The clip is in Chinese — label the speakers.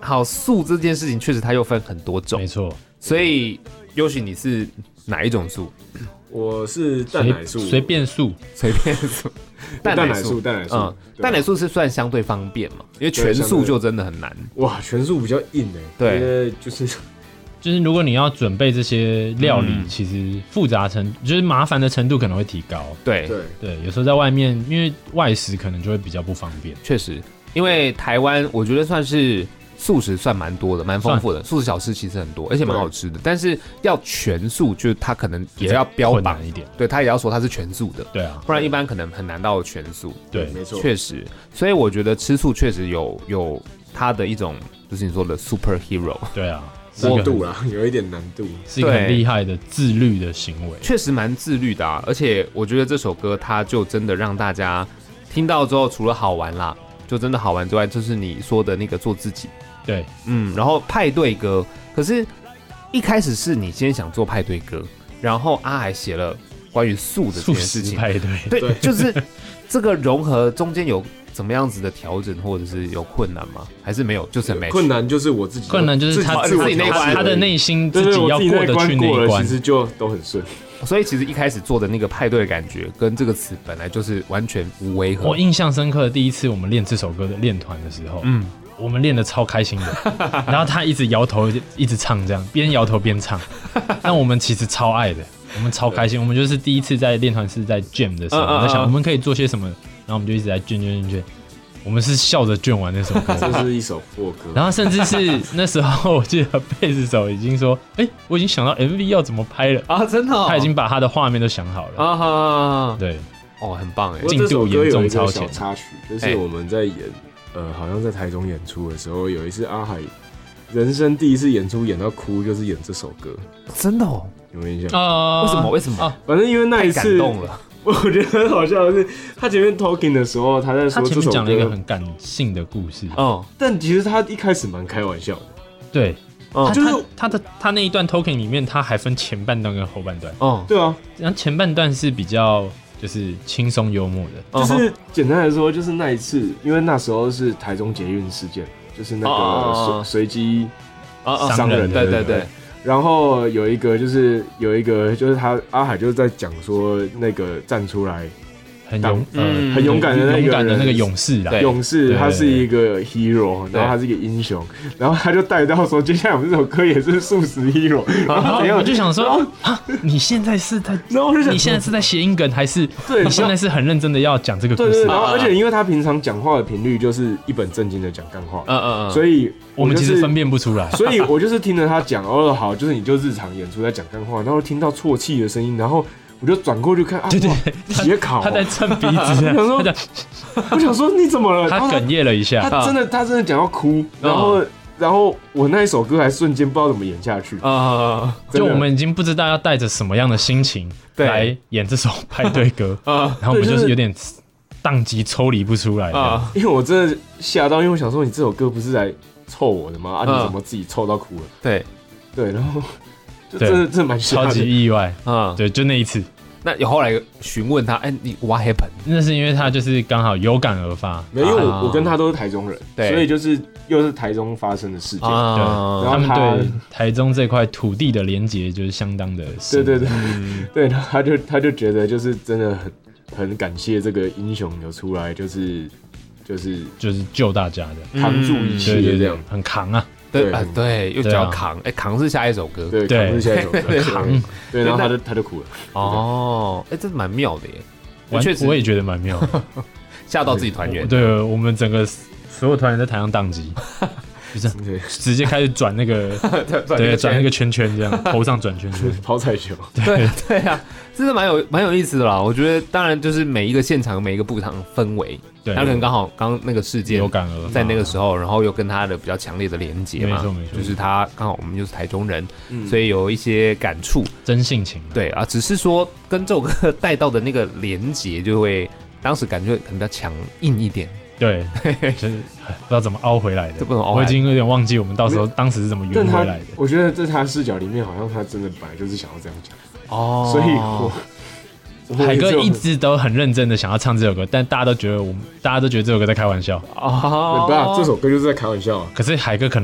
Speaker 1: 好素这件事情确实它又分很多种，
Speaker 2: 没错。
Speaker 1: 所以优许你是哪一种素？
Speaker 3: 我是蛋奶素，
Speaker 2: 随便素，
Speaker 1: 随便素，
Speaker 3: 蛋奶素，
Speaker 1: 蛋奶素是算相对方便嘛，因为全素就真的很难。
Speaker 3: 哇，全素比较硬
Speaker 1: 对，
Speaker 3: 因为就是
Speaker 2: 如果你要准备这些料理，其实复杂就是麻烦的程度可能会提高。
Speaker 1: 对，
Speaker 2: 有时候在外面，因为外食可能就会比较不方便。
Speaker 1: 确实，因为台湾我觉得算是素食算蛮多的，蛮丰富的，素食小吃其实很多，而且蛮好吃的。但是要全素，就是它可能也要标榜
Speaker 2: 一点，
Speaker 1: 对，它也要说它是全素的，
Speaker 2: 对啊，
Speaker 1: 不然一般可能很难到全素。
Speaker 2: 对，
Speaker 3: 没错，
Speaker 1: 确实。所以我觉得吃素确实有它的一种，就是你说的 superhero。
Speaker 2: 对啊。
Speaker 3: 难度啦，有一点难度，
Speaker 2: 是一个很厉害的自律的行为，
Speaker 1: 确实蛮自律的啊。而且我觉得这首歌它就真的让大家听到之后，除了好玩啦，就真的好玩之外，就是你说的那个做自己。
Speaker 2: 对，
Speaker 1: 然后派对歌，可是一开始是你先想做派对歌，然后阿海写了关于素的这件事情，
Speaker 2: 派对，
Speaker 1: 对，就是这个融合中间有怎么样子的调整，或者是有困难吗？还是没有？就是很
Speaker 3: 困难就是我自己，
Speaker 2: 困难就是他自己那关，他的内心自己要过得去那一关，
Speaker 3: 其实就都很顺。
Speaker 1: 所以其实一开始做的那个派对的感觉，跟这个词本来就是完全无违和。
Speaker 2: 我印象深刻的第一次我们练这首歌的练团的时候，我们练得超开心的，然后他一直摇头一直唱，这样边摇头边唱，但我们其实超爱的，我们超开心。我们就是第一次在练团是在 jam 的时候，我在想我们可以做些什么。然后我们就一直在卷，我们是笑着卷完那首歌，
Speaker 3: 这是一首破歌。
Speaker 2: 然后甚至是那时候，我记得贝斯手已经说：“我已经想到 MV 要怎么拍了
Speaker 1: 啊！”真的、
Speaker 2: 他已经把他的画面都想好了
Speaker 1: 啊！
Speaker 2: 对，
Speaker 1: 很棒哎，
Speaker 2: 进度严重超前。
Speaker 3: 插曲就是我们在演，好像在台中演出的时候，有一次阿海人生第一次演出演到哭，就是演这首歌。
Speaker 1: 真的哦，
Speaker 3: 有没有印
Speaker 1: 象？为什么？
Speaker 3: 反正因为那一次
Speaker 1: 太感动了。
Speaker 3: 我觉得很好笑的是，他前面 talking 的时候，他在说这首歌，他前面
Speaker 2: 讲了一个很感性的故事。
Speaker 3: 但其实他一开始蛮开玩笑的。
Speaker 2: 对，
Speaker 3: 就是
Speaker 2: 他那一段 talking 里面，他还分前半段跟后半段。
Speaker 3: 对啊，
Speaker 2: 然后前半段是比较就是轻松幽默的，
Speaker 3: 就是简单来说，就是那一次，因为那时候是台中捷运事件，就是那个随机伤人，
Speaker 2: 对。
Speaker 3: 然后有一个就是他阿海就是在讲说那个站出来很勇敢的那个
Speaker 2: 勇士啦，
Speaker 3: 勇士他是一个 hero， 然后他是一个英雄，然后他就带到说接下来我们这首歌也是素食 hero， 然后
Speaker 2: 我就想说你现在是在你现在是在谐音梗还是你现在是很认真的要讲这个故事？
Speaker 3: 然后而且因为他平常讲话的频率就是一本正经的讲干话，所以
Speaker 2: 我们其实分辨不出来，
Speaker 3: 所以我就是听着他讲好，就是你就日常演出在讲干话，然后听到啜泣的声音，然后我就转过去看
Speaker 2: 对，
Speaker 3: 写考，
Speaker 2: 他在蹭鼻子，
Speaker 3: 我想说你怎么了？
Speaker 2: 他哽咽了一下，
Speaker 3: 他真的讲到哭，然后我那一首歌还瞬间不知道怎么演下去
Speaker 2: 就我们已经不知道要带着什么样的心情来演这首派对歌然后我们就是有点宕机抽离不出来
Speaker 3: 因为我真的吓到，因为我想说你这首歌不是来凑我的吗？你怎么自己凑到哭了？对，然后就真的蛮吓的，
Speaker 2: 超级意外对，就那一次。
Speaker 1: 那有后来询问他，你 what happened？
Speaker 2: 那是因为他就是刚好有感而发，
Speaker 3: 没有，我跟他都是台中人，所以就是又是台中发生的事件，
Speaker 2: 对，他们对台中这块土地的连结就是相当的深，
Speaker 3: 对，他就觉得就是真的很感谢这个英雄有出来，就是
Speaker 2: 救大家的，
Speaker 3: 扛住一切这样，
Speaker 2: 很扛啊。
Speaker 1: 对，又叫扛，扛是下一首歌，
Speaker 3: 对，扛是下一首歌，
Speaker 2: 扛，
Speaker 3: 对，然后他就哭了，
Speaker 1: 这蛮妙的耶，
Speaker 2: 确实我也觉得蛮妙的，
Speaker 1: 吓到自己团员，
Speaker 2: 对，我们整个所有团员在台上宕机，就是直接开始转那个，对，转那个圈圈这样，头上转圈圈，
Speaker 3: 抛彩球，
Speaker 1: 对啊，真的蛮有意思的啦。我觉得当然就是每一个现场每一个布场氛围。他可能刚好那个事件
Speaker 2: 有感而发，
Speaker 1: 在那个时候，然后又跟他的比较强烈的连结嘛，
Speaker 2: 没错，
Speaker 1: 就是他刚好我们就是台中人，所以有一些感触，
Speaker 2: 真性情，
Speaker 1: 对啊，只是说跟这首歌带到的那个连结，就会当时感觉可能比较强硬一点，
Speaker 2: 对，就是不知道怎么凹回来的，
Speaker 1: 我
Speaker 2: 已经有点忘记我们当时是怎么圆回来的。
Speaker 3: 我觉得在他视角里面，好像他真的本来就是想要这样讲，所以
Speaker 2: 海哥一直都很认真的想要唱这首歌，但大家都觉得这首歌在开玩笑
Speaker 3: 不，这首歌就是在开玩笑。
Speaker 2: 可是海哥可